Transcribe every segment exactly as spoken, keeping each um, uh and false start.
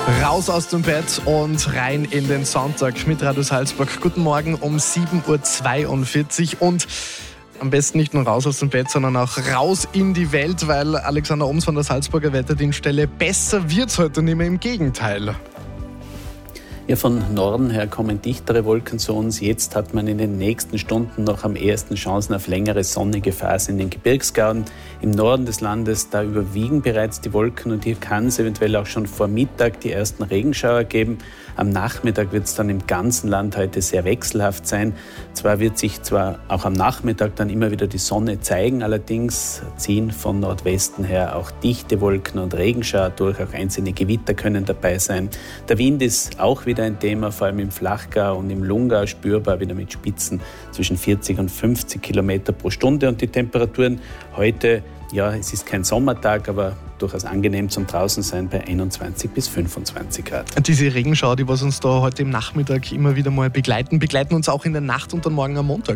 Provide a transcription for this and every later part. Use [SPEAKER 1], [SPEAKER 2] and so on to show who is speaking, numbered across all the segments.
[SPEAKER 1] Raus aus dem Bett und rein in den Sonntag mit Radio Salzburg. Guten Morgen um sieben Uhr zweiundvierzig und am besten nicht nur raus aus dem Bett, sondern auch raus in die Welt, weil Alexander Oms von der Salzburger Wetterdienststelle, besser wird's heute nicht mehr, im Gegenteil.
[SPEAKER 2] Ja, von Norden her kommen dichtere Wolken zu uns. Jetzt hat man in den nächsten Stunden noch am ehesten Chancen auf längere sonnige Phasen in den Gebirgsgauden. Im Norden des Landes, da überwiegen bereits die Wolken und hier kann es eventuell auch schon vor Mittag die ersten Regenschauer geben. Am Nachmittag wird es dann im ganzen Land heute sehr wechselhaft sein. Zwar wird sich zwar auch am Nachmittag dann immer wieder die Sonne zeigen, allerdings ziehen von Nordwesten her auch dichte Wolken und Regenschauer durch. Auch einzelne Gewitter können dabei sein. Der Wind ist auch wieder ein Thema, vor allem im Flachgau und im Lungau spürbar, wieder mit Spitzen zwischen vierzig und fünfzig Kilometer pro Stunde. Und die Temperaturen heute, ja, es ist kein Sommertag, aber durchaus angenehm zum Draußensein bei einundzwanzig bis fünfundzwanzig Grad.
[SPEAKER 1] Diese Regenschauer, die was uns da heute im Nachmittag immer wieder mal begleiten, begleiten uns auch in der Nacht und dann morgen am Montag.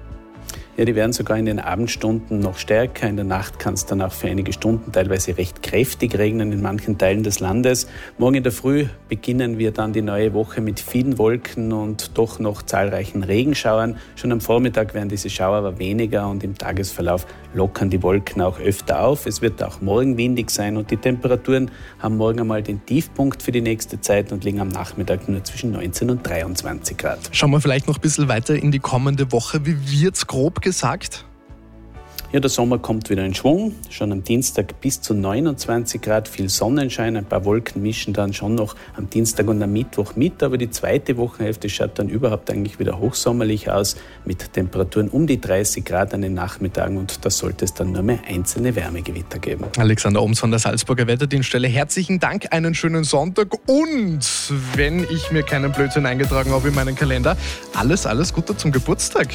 [SPEAKER 2] Ja, die werden sogar in den Abendstunden noch stärker. In der Nacht kann es dann auch für einige Stunden teilweise recht kräftig regnen in manchen Teilen des Landes. Morgen in der Früh beginnen wir dann die neue Woche mit vielen Wolken und doch noch zahlreichen Regenschauern. Schon am Vormittag werden diese Schauer aber weniger und im Tagesverlauf lockern die Wolken auch öfter auf. Es wird auch morgen windig sein und die Temperaturen haben morgen einmal den Tiefpunkt für die nächste Zeit und liegen am Nachmittag nur zwischen neunzehn und dreiundzwanzig Grad.
[SPEAKER 1] Schauen wir vielleicht noch ein bisschen weiter in die kommende Woche. Wie wird's grob gesagt?
[SPEAKER 2] Ja, der Sommer kommt wieder in Schwung. Schon am Dienstag bis zu neunundzwanzig Grad, viel Sonnenschein. Ein paar Wolken mischen dann schon noch am Dienstag und am Mittwoch mit. Aber die zweite Wochenhälfte schaut dann überhaupt eigentlich wieder hochsommerlich aus, mit Temperaturen um die dreißig Grad an den Nachmittagen. Und da sollte es dann nur mehr einzelne Wärmegewitter geben.
[SPEAKER 1] Alexander Oms von der Salzburger Wetterdienststelle, herzlichen Dank, einen schönen Sonntag. Und wenn ich mir keinen Blödsinn eingetragen habe in meinen Kalender, alles, alles Gute zum Geburtstag.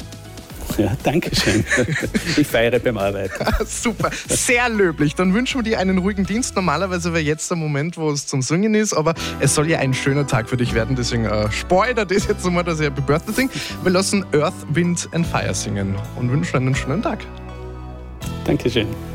[SPEAKER 2] Ja, danke schön. Ich feiere beim Arbeiten.
[SPEAKER 1] Super, sehr löblich. Dann wünschen wir dir einen ruhigen Dienst. Normalerweise wäre jetzt der Moment, wo es zum Singen ist, aber es soll ja ein schöner Tag für dich werden. Deswegen äh, spoilert das jetzt nochmal, dass ihr Happy Birthday singt. Wir lassen Earth, Wind and Fire singen und wünschen einen schönen Tag.
[SPEAKER 2] Dankeschön.